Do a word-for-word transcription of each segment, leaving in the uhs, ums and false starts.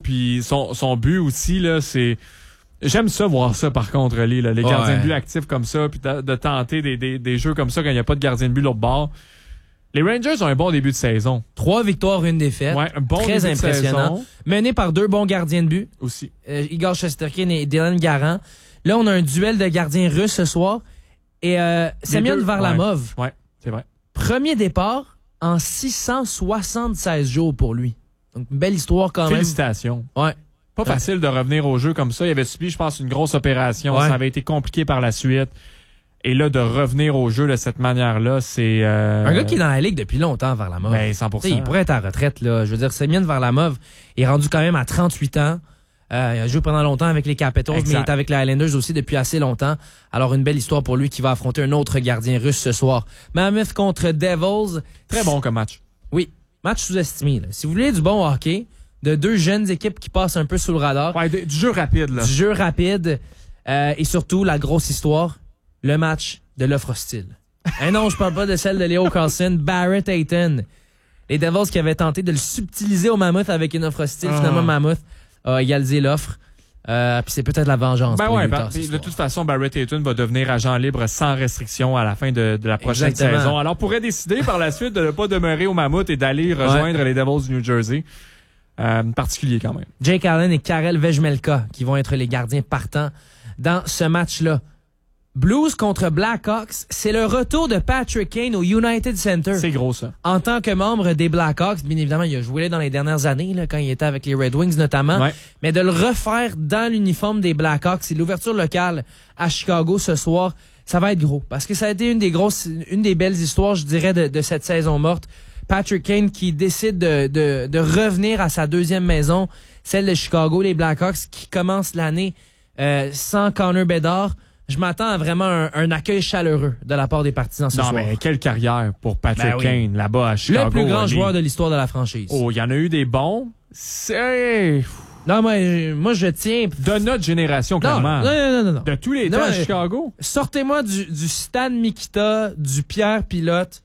puis son, son but aussi, là, c'est... J'aime ça, voir ça, par contre, les, là, les ouais. gardiens de but actifs comme ça, puis de, de tenter des, des, des jeux comme ça quand il n'y a pas de gardien de but l'autre bord. Les Rangers ont un bon début de saison. Trois victoires, une défaite. Ouais, un bon Très début impressionnant. de saison. Mené par deux bons gardiens de but. Aussi. Euh, Igor Shesterkin et Dylan Garant. Là, on a un duel de gardiens russes ce soir. Et euh, Semyon Varlamov. Ouais. ouais, c'est vrai. Premier départ en six cent soixante-seize jours pour lui. Donc, une belle histoire quand Félicitations. même. Ouais. Pas ouais. facile de revenir au jeu comme ça. Il avait subi, je pense, une grosse opération. Ouais. Ça avait été compliqué par la suite. Et là, de revenir au jeu de cette manière-là, c'est... Euh... Un gars qui est dans la ligue depuis longtemps, Varlamov. Ben, cent pour cent. T'sais, il pourrait être à la retraite, là. Je veux dire, Semyon Varlamov est rendu quand même à trente-huit ans. Euh, il a joué pendant longtemps avec les Capitals, exact. Mais il est avec les Islanders aussi depuis assez longtemps. Alors, une belle histoire pour lui qui va affronter un autre gardien russe ce soir. Mammoth contre Devils. Très bon comme match. Oui, match sous-estimé. Là. Si vous voulez du bon hockey, de deux jeunes équipes qui passent un peu sous le radar. Ouais, du jeu rapide, là. Du jeu rapide. Euh, et surtout, la grosse histoire, le match de l'offre hostile. Eh non, je parle pas de celle de Leo Carlson, Barrett Hayton. Les Devils qui avaient tenté de le subtiliser au Mammoth avec une offre hostile. Ah. Finalement, Mammoth a égalisé l'offre. Euh, puis c'est peut-être la vengeance. Ben pour ouais, Utah, ben, de toute façon, Barrett Hayton va devenir agent libre sans restriction à la fin de, de la prochaine Exactement. saison. Alors, pourrait décider par la suite de ne pas demeurer au Mammoth et d'aller rejoindre ouais. les Devils du New Jersey. Euh, particulier quand même. Jake Allen et Karel Vejmelka qui vont être les gardiens partants dans ce match-là. Blues contre Blackhawks, c'est le retour de Patrick Kane au United Center. C'est gros, ça. En tant que membre des Blackhawks, bien évidemment, il a joué là dans les dernières années, là, quand il était avec les Red Wings notamment. Ouais. Mais de le refaire dans l'uniforme des Blackhawks, c'est l'ouverture locale à Chicago ce soir. Ça va être gros. Parce que ça a été une des grosses, une des belles histoires, je dirais, de, de cette saison morte. Patrick Kane qui décide de, de, de revenir à sa deuxième maison, celle de Chicago, les Blackhawks qui commencent l'année euh, sans Connor Bedard. Je m'attends à vraiment un, un accueil chaleureux de la part des partisans ce non, soir. Non, mais quelle carrière pour Patrick ben oui. Kane là-bas à Chicago. Le plus grand les... joueur de l'histoire de la franchise. Oh, il y en a eu des bons. C'est... Non, mais moi, je tiens... De notre génération, clairement. Non, non, non, non. non. De tous les non, temps à Chicago. Sortez-moi du, du Stan Mikita, du Pierre Pilote.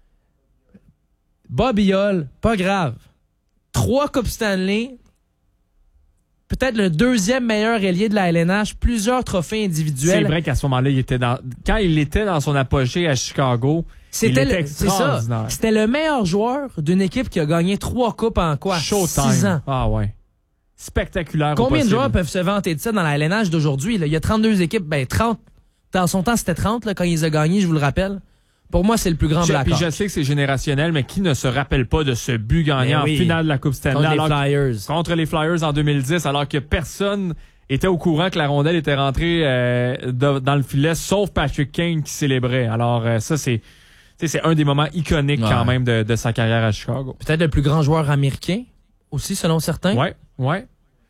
Bobby Hull, pas grave. Trois Coupes Stanley... Peut-être le deuxième meilleur ailier de la L N H, plusieurs trophées individuels. C'est vrai qu'à ce moment-là, il était dans quand il était dans son apogée à Chicago, c'était il était le, extraordinaire. C'est ça. C'était le meilleur joueur d'une équipe qui a gagné trois coupes en quoi? Showtime. Six ans. Ah ouais. Spectaculaire. Combien de joueurs peuvent se vanter de ça dans la L N H d'aujourd'hui? Là? Il y a trente-deux équipes, ben trente. Dans son temps, c'était trente là, quand ils ont gagné, je vous le rappelle. Pour moi, c'est le plus grand Blackhawk. Puis je sais que c'est générationnel, mais qui ne se rappelle pas de ce but gagnant oui. en finale de la Coupe Stanley? Contre les Flyers. Contre les Flyers en deux mille dix, alors que personne était au courant que la rondelle était rentrée euh, de, dans le filet, sauf Patrick Kane qui célébrait. Alors euh, ça, c'est c'est un des moments iconiques ouais. quand même de, de sa carrière à Chicago. Peut-être le plus grand joueur américain aussi, selon certains. Ouais, ouais.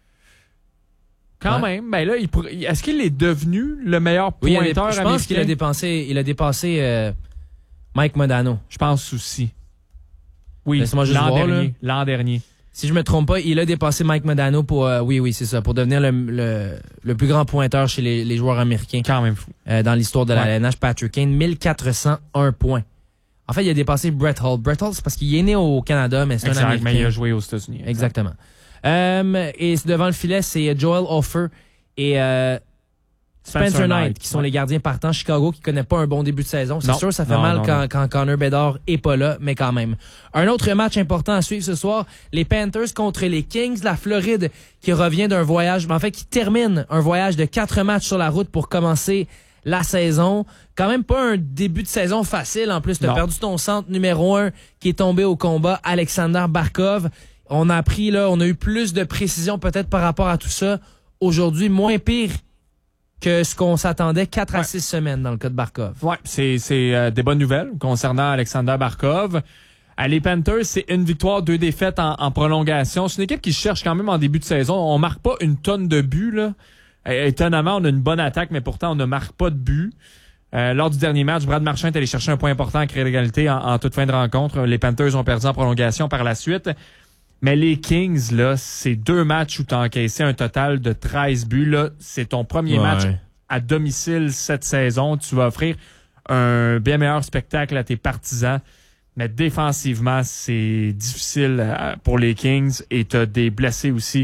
Quand ouais. même, ben là, il pour... est-ce qu'il est devenu le meilleur pointeur oui, américain? Je pense qu'il a dépensé, il a dépassé euh, Mike Modano. Je pense aussi. Oui, Laisse-moi juste l'an voir, dernier. Là. L'an dernier. Si je me trompe pas, il a dépassé Mike Modano pour, euh, oui, oui, c'est ça, pour devenir le, le, le plus grand pointeur chez les, les joueurs américains. Quand même fou. Euh, dans l'histoire de la ouais. L N H, Patrick Kane, mille quatre cent un points. En fait, il a dépassé Brett Hull. Brett Hull, c'est parce qu'il est né au Canada, mais c'est exact, un Américain. Mais il a joué aux États-Unis. Exactement. Euh, et devant le filet, c'est Joel Hofer et euh, Spencer, Spencer Knight, Knight, qui sont ouais. les gardiens partants. Chicago, qui connaît pas un bon début de saison. C'est non, sûr, ça fait non, mal non, quand, non. quand Connor Bedard est pas là, mais quand même. Un autre match important à suivre ce soir, les Panthers contre les Kings de la Floride, qui revient d'un voyage, mais en fait, qui termine un voyage de quatre matchs sur la route pour commencer la saison. Quand même pas un début de saison facile. En plus, tu as perdu ton centre numéro un qui est tombé au combat, Alexander Barkov. On a appris, là, on a eu plus de précision peut-être par rapport à tout ça. Aujourd'hui, moins pire que ce qu'on s'attendait, quatre ouais. à six semaines dans le cas de Barkov. Ouais, c'est, c'est euh, des bonnes nouvelles concernant Alexander Barkov. À les Panthers, c'est une victoire, deux défaites en, en prolongation. C'est une équipe qui se cherche quand même en début de saison. On marque pas une tonne de buts, là. Et, étonnamment, on a une bonne attaque, mais pourtant, on ne marque pas de buts. Euh, lors du dernier match, Brad Marchand est allé chercher un point important à créer l'égalité en, en toute fin de rencontre. Les Panthers ont perdu en prolongation par la suite. Mais les Kings, là, c'est deux matchs où tu as encaissé un total de treize buts. Là, c'est ton premier ouais. match à domicile cette saison. Tu vas offrir un bien meilleur spectacle à tes partisans. Mais défensivement, c'est difficile pour les Kings. Et tu as des blessés aussi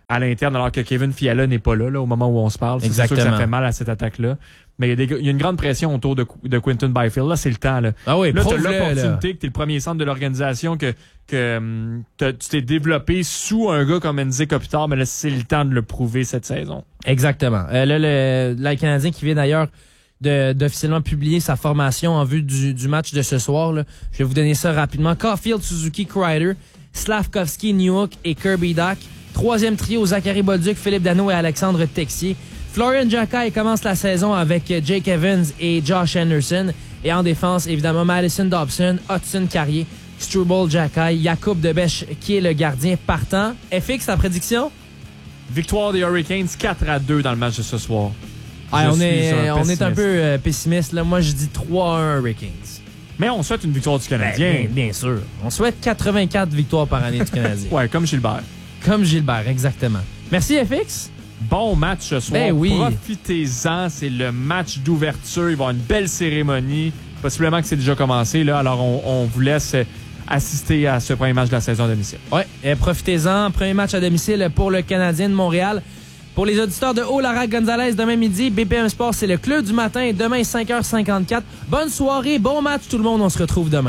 à l'interne, alors que Kevin Fiala n'est pas là, là au moment où on se parle. C'est sûr que ça fait mal à cette attaque-là. Mais il y, y a une grande pression autour de, de Quinton Byfield. Là, c'est le temps. Là, ah oui, là tu as l'opportunité que tu es le premier centre de l'organisation, que, que um, tu t'es développé sous un gars comme Enzi Kopitar, mais là, c'est le temps de le prouver cette saison. Exactement. Euh, là, le, le Canadien qui vient d'ailleurs de, d'officiellement publier sa formation en vue du, du match de ce soir. Là. Je vais vous donner ça rapidement. Caulfield, Suzuki, Kreider, Slavkovski, Newhook et Kirby Dach. Troisième trio, Zachary Bolduc, Philippe Danault et Alexandre Texier. Florian Jacquet commence la saison avec Jake Evans et Josh Anderson. Et en défense, évidemment, Madison Dobson, Hudson Carrier, Struble Jacquet, Jakub Debèche qui est le gardien partant. F X, ta prédiction? Victoire des Hurricanes quatre à deux dans le match de ce soir. Ah, on, est, on est un peu euh, pessimiste. Là. Moi, je dis trois à un Hurricanes. Mais on souhaite une victoire du Canadien. Ben, bien, bien sûr. On souhaite quatre-vingt-quatre victoires par année du Canadien. Ouais, comme Gilbert. Comme Gilbert, exactement. Merci, F X. Bon match ce soir. Ben oui. Profitez-en. C'est le match d'ouverture. Il va y avoir une belle cérémonie. Possiblement que c'est déjà commencé. Là. Alors, on, on vous laisse assister à ce premier match de la saison à domicile. Oui, profitez-en. Premier match à domicile pour le Canadien de Montréal. Pour les auditeurs de haut, Lara Gonzalez, demain midi, B P M Sport, c'est le club du matin. Demain, cinq heures cinquante-quatre. Bonne soirée, bon match tout le monde. On se retrouve demain.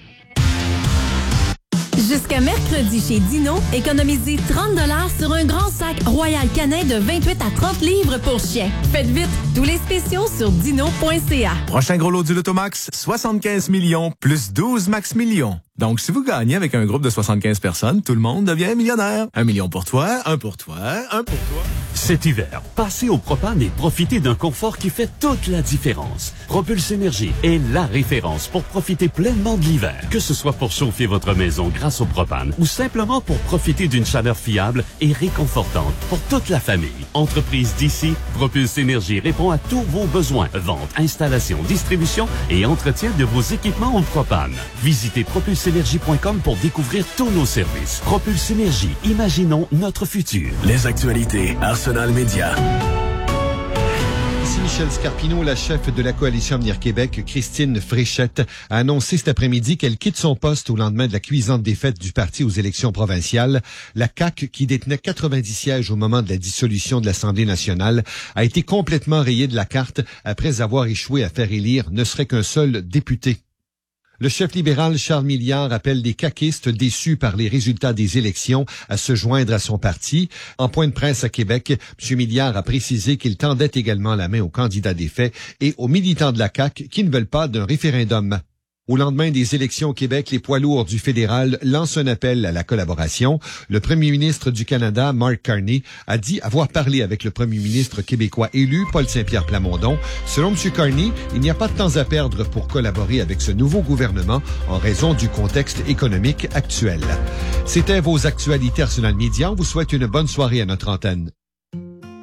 Jusqu'à mercredi chez Dino, économisez trente dollars sur un grand sac Royal Canin de vingt-huit à trente livres pour chien. Faites vite, tous les spéciaux sur dino point c a. Prochain gros lot du Lotomax, soixante-quinze millions plus douze max millions. Donc, si vous gagnez avec un groupe de soixante-quinze personnes, tout le monde devient millionnaire. Un million pour toi, un pour toi, un pour toi. Cet hiver, passez au propane et profitez d'un confort qui fait toute la différence. Propulse Énergie est la référence pour profiter pleinement de l'hiver. Que ce soit pour chauffer votre maison grâce au propane ou simplement pour profiter d'une chaleur fiable et réconfortante pour toute la famille. Entreprise d'ici, Propulse Énergie répond à tous vos besoins. Vente, installation, distribution et entretien de vos équipements au propane. Visitez propulse énergie point com pour découvrir tous nos services. Propulse Énergie, imaginons notre futur. Les actualités, Arsenal Média. Ici Michel Scarpino, la chef de la Coalition Avenir Québec, Christine Fréchette, a annoncé cet après-midi qu'elle quitte son poste au lendemain de la cuisante défaite du parti aux élections provinciales. La C A Q, qui détenait quatre-vingt-dix sièges au moment de la dissolution de l'Assemblée nationale, a été complètement rayée de la carte après avoir échoué à faire élire ne serait qu'un seul député. Le chef libéral Charles Milliard appelle les caquistes déçus par les résultats des élections à se joindre à son parti. En point de presse à Québec, M. Milliard a précisé qu'il tendait également la main aux candidats défaits et aux militants de la C A Q qui ne veulent pas d'un référendum. Au lendemain des élections au Québec, les poids lourds du fédéral lancent un appel à la collaboration. Le premier ministre du Canada, Mark Carney, a dit avoir parlé avec le premier ministre québécois élu, Paul Saint-Pierre Plamondon. Selon M. Carney, il n'y a pas de temps à perdre pour collaborer avec ce nouveau gouvernement en raison du contexte économique actuel. C'était vos actualités Arsenal Media. On vous souhaite une bonne soirée à notre antenne.